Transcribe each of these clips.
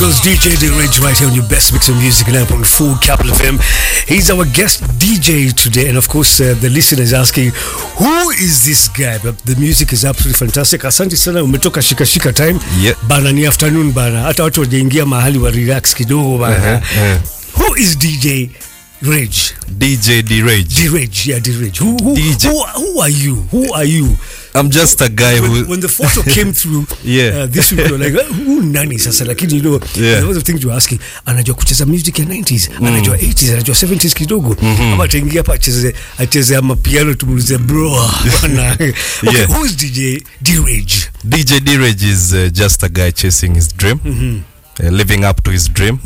goes DJ D-Rage right here on your best mix of music, 9.4 Capital FM. He's our guest DJ today, and of course the listener is asking, who is this guy? But the music is absolutely fantastic. Asante sana, umetoka shika time. Yeah. Bana ni afternoon bana. Hata watu wajaingia mahali wa relax kidogo bana. Who is DJ Rage? DJ D-Rage. D-Rage, yeah, D-Rage. Who are you? Who are you? I'm just a guy when the photo came through this week, we were like, who nani sasa? Lakini you know, there was a thing to asking, anajua kucheza music ya 90s, anajua 80s, anajua 70s kidogo. Ama ataingia hapa acheze ama piano tumulize bro. Okay, who is DJ D-Rage? DJ D-Rage is just a guy chasing his dream, living up to his dream.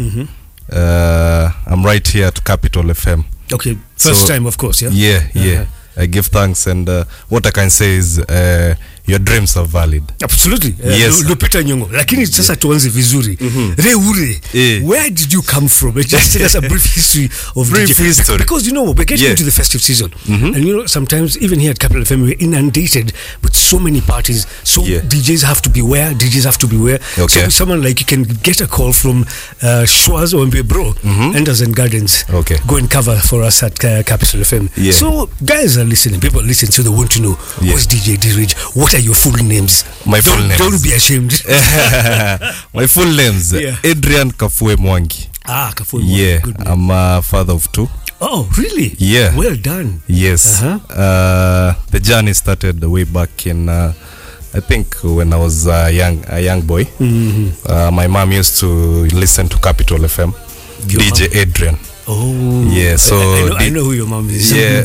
I'm right here at Capital FM. Okay, first time of course, yeah? Yeah. I give thanks, and what I can say is your dreams are valid. Absolutely. Yes. Lupita Nyong'o. Lakini sasa tuanze vizuri. Reure, where did you come from? Just tell us a brief history of brief history. Because you know, we're getting into the festive season. And you know, sometimes even here at Capital FM, we're inundated with so many parties. So DJs have to beware. Okay. So someone like you can get a call from Schwaz or bro, Anderson Gardens. Okay. Go and cover for us at Capital FM. Yeah. So guys are listening. People listen, so they want to know who's DJ D-Rage. What are your full names? My full names. Don't be ashamed. My full names. Adrian Kafue Mwangi. Kafue Mwangi. Yeah. Good name. I'm a father of two. Oh, really? Yeah. Well done. Yes. The journey started way back in I think when I was a young boy. My mom used to listen to Capital FM. Your DJ mom? Adrian. Oh, yeah. So I know who your mom is. Yeah.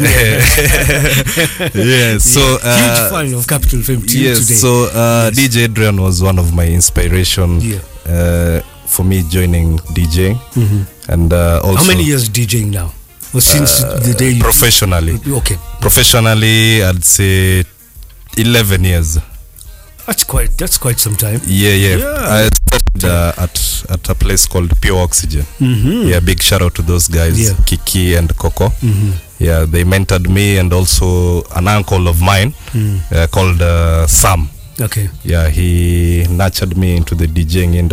Yeah. So huge fan of Capital FM today. Yes. So DJ Adrian was one of my inspiration for me joining DJing. And also, how many years DJing now? Well, since the day professionally. Okay. Professionally, I'd say 11 years. That's quite some time. Yeah. I started at a place called Pure Oxygen. Yeah, big shout out to those guys, Kiki and Coco. Yeah, they mentored me, and also an uncle of mine called Sam. Okay. Yeah, he nurtured me into the DJing industry.